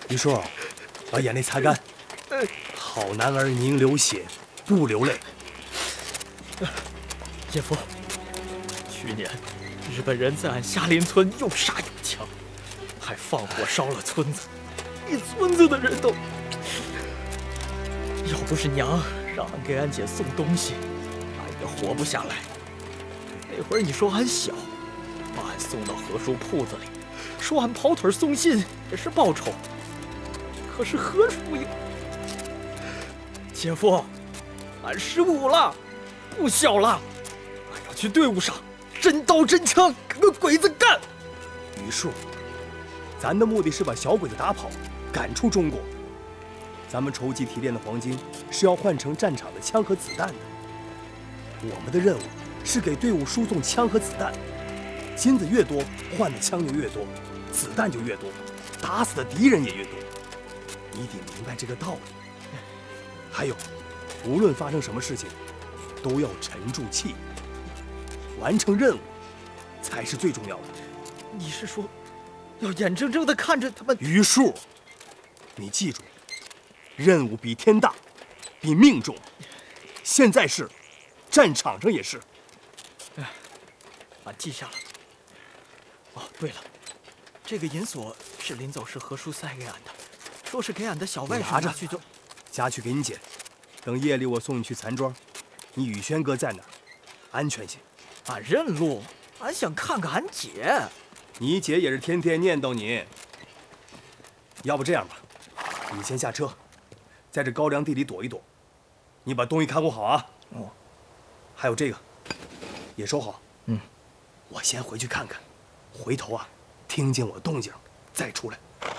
于叔，把眼泪擦干。好男儿宁流血，不流泪。 姐夫，去年日本人在俺下林村又杀又抢，还放火烧了村子，一村子的人都……要不是娘让俺给俺姐送东西，俺也活不下来。那会儿你说俺小，把俺送到何叔铺子里，说俺跑腿送信也是报酬。可是何叔也……姐夫，俺15了，不小了，俺要去队伍上真刀真枪跟个鬼子干。 于叔，咱的目的是把小鬼子打跑，赶出中国。咱们筹集提炼的黄金是要换成战场的枪和子弹的。我们的任务是给队伍输送枪和子弹，金子越多，换的枪就越多，子弹就越多，打死的敌人也越多。你得明白这个道理。还有，无论发生什么事情，都要沉住气，完成任务才是最重要的。 你是说，要眼睁睁地看着他们？ 于叔，你记住，任务比天大，比命重。现在是，战场上也是。 俺记下了。哦，对了，这个银锁是临走时何叔塞给俺的，说是给俺的小外甥拿去就。 夹去给你姐，等夜里我送你去残庄，你宇轩哥在哪儿，安全些。 俺认路，俺想看看俺姐。 你姐也是天天念叨你。要不这样吧，你先下车，在这高粱地里躲一躲，你把东西看顾好啊。 哦， 还有这个，也收好。 嗯， 我先回去看看，回头啊，听见我动静再出来。